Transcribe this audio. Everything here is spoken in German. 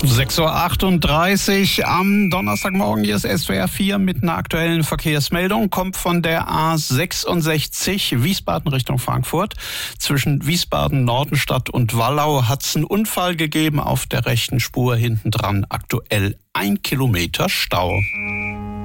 6:38 Uhr am Donnerstagmorgen. Hier ist SWR 4 mit einer aktuellen Verkehrsmeldung. Kommt von der A66 Wiesbaden Richtung Frankfurt. Zwischen Wiesbaden-Nordenstadt und Wallau hat es einen Unfall gegeben auf der rechten Spur. Hinten dran aktuell 1 Kilometer Stau.